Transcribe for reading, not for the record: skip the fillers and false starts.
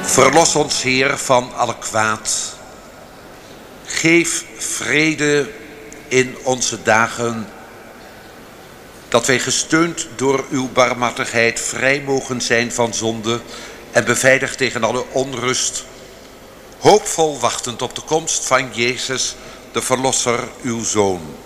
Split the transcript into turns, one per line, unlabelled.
Verlos ons, Heer, van alle kwaad. Geef vrede in onze dagen, dat wij gesteund door uw barmhartigheid vrij mogen zijn van zonde en beveiligd tegen alle onrust, hoopvol wachtend op de komst van Jezus, de Verlosser, uw Zoon.